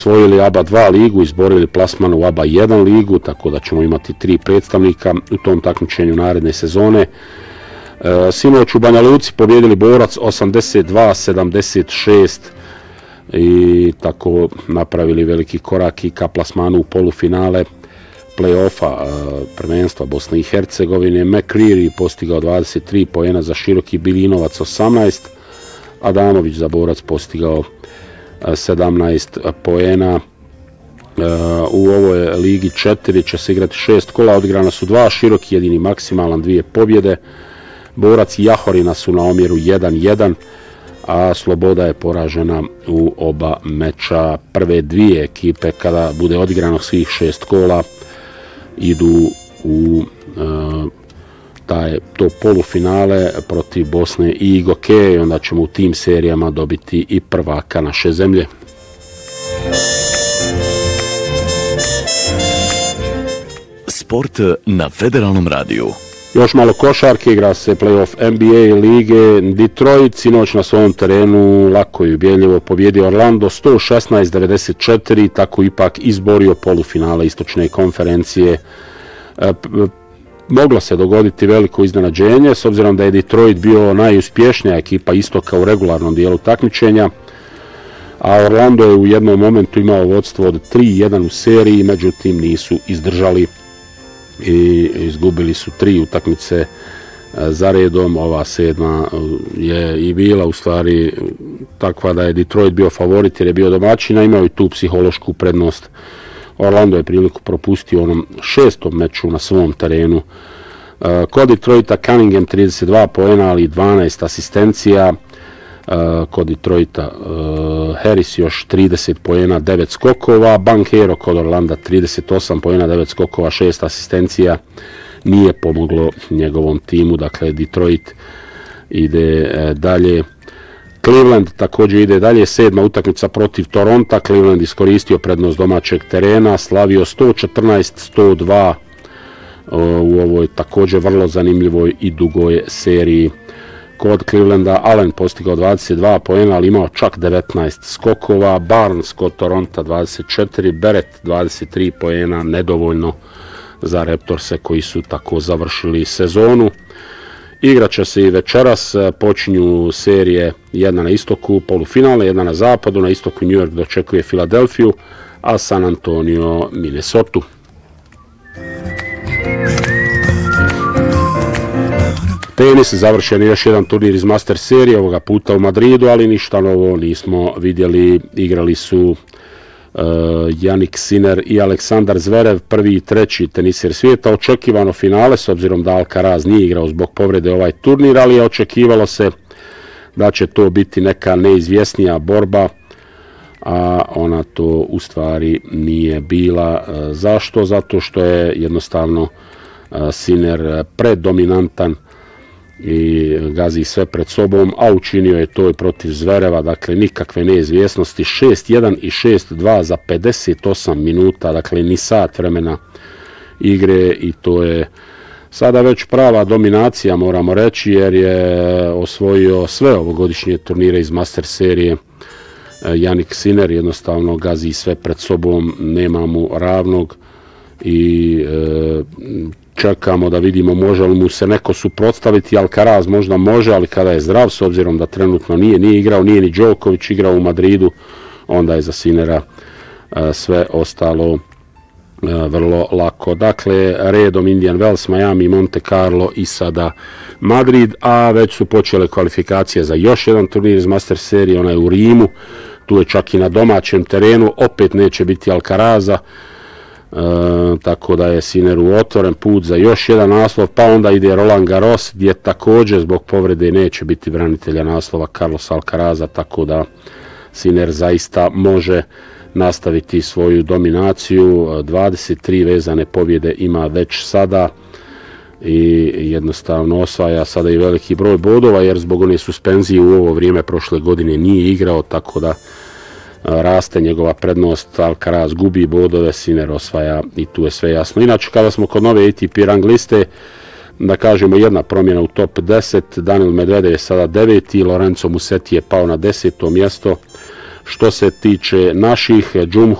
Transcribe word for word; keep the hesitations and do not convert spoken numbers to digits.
osvojili A B A dva ligu, izborili plasman u A B A jedan ligu, tako da ćemo imati tri predstavnika u tom takmičenju naredne sezone. E, sinoć u Banja Luci pobjedili Borac osamdeset dva sedamdeset šest i tako napravili veliki korak i ka plasmanu u polufinale play-offa e, prvenstva Bosne i Hercegovine. McCreary postigao dvadeset tri poena za Široki, Bilinovac osamnaest, Adamović za Borac postigao sedamnaest poena. U ovoj ligi četiri će se igrati šest kola, odigrana su dva, Široki jedini maksimalan dvije pobjede, Borac i Jahorina su na omjeru jedan jedan, a Sloboda je poražena u oba meča. Prve dvije ekipe, kada bude odigrano svih šest kola, idu u uh, taj, to polufinale protiv Bosne i Igoke, i onda ćemo u tim serijama dobiti i prvaka naše zemlje. Sport na Federalnom radiju. Još malo košarke, igra se play-off N B A lige. Detroit sinoć na svom terenu lako i ubjedljivo pobjedio Orlando sto šesnaest devedeset četiri, tako ipak izborio polufinale istočne konferencije. E, moglo se dogoditi veliko iznenađenje, s obzirom da je Detroit bio najuspješnija ekipa istoka u regularnom dijelu takmičenja, a Orlando je u jednom momentu imao vodstvo od tri jedan u seriji, međutim nisu izdržali i izgubili su tri utakmice za redom. Ova sedma je i bila u stvari takva da je Detroit bio favorit jer je bio domaćin, a imao i tu psihološku prednost. Orlando je priliku propustio u onom šestom meču na svom terenu. Kod Detroita Cunningham trideset dva poena, ali dvanaest asistencija. Kod Detroita Harris još trideset poena, devet skokova. Banchero kod Orlanda trideset osam poena, devet skokova, šest asistencija. Nije pomoglo njegovom timu, dakle Detroit ide dalje. Cleveland također ide dalje, sedma utakmica protiv Toronta. Cleveland iskoristio prednost domaćeg terena, slavio sto četrnaest sto dva u ovoj također vrlo zanimljivoj i dugoj seriji. Kod Clevelanda Allen postigao dvadeset dva poena, ali imao čak devetnaest skokova. Barnes kod Toronta dvadeset četiri, Barrett dvadeset tri poena, nedovoljno za Raptorse koji su tako završili sezonu. Igraće se i večeras, počinju serije, jedna na istoku polufinale, jedna na zapadu. Na istoku New York dočekuje Filadelfiju, a San Antonio Minnesota. Tenis, završen još jedan turnir iz Master serije, ovoga puta u Madridu, ali ništa novo nismo vidjeli. Igrali su uh, Jannik Sinner i Aleksandar Zverev, prvi i treći tenisir svijeta. Očekivano finale, s obzirom da Alcaraz nije igrao zbog povrede ovaj turnir, ali je očekivalo se da će to biti neka neizvjesnija borba, a ona to u stvari nije bila. Uh, zašto? Zato što je jednostavno uh, Sinner predominantan i gazi sve pred sobom, a učinio je to i protiv Zvereva, dakle nikakve neizvjesnosti. šest jedan i šest dva za pedeset osam minuta, dakle ni sat vremena igre, i to je sada već prava dominacija, moramo reći, jer je osvojio sve ovogodišnje turnire iz Master serije. Jannik Sinner jednostavno gazi sve pred sobom, nema mu ravnog i e, čekamo da vidimo može li mu se neko suprotstaviti. Alcaraz možda može, ali kada je zdrav, s obzirom da trenutno nije, nije igrao, nije ni Djokovic igrao u Madridu, onda je za Sinnera e, sve ostalo e, vrlo lako. Dakle, redom Indian Wells, Miami, Monte Carlo i sada Madrid, a već su počele kvalifikacije za još jedan turnir iz Master serije, ona je u Rimu, tu je čak i na domaćem terenu, opet neće biti Alcaraza. E, tako da je Sinneru otvoren put za još jedan naslov, pa onda ide Roland Garros, gdje također zbog povrede neće biti branitelja naslova Carlos Alcaraza, tako da Sinner zaista može nastaviti svoju dominaciju. dvadeset tri vezane pobjede ima već sada i jednostavno osvaja sada i veliki broj bodova, jer zbog one suspenzije u ovo vrijeme prošle godine nije igrao, tako da raste njegova prednost. Alcaraz gubi bodove, Sinner osvaja i tu je sve jasno. Inače, kada smo kod nove A T P rang liste, da kažemo jedna promjena u top deset, Daniil Medvedev je sada deveti, Lorenzo Musetti je pao na deseto mjesto, Što se tiče naših, Džumhur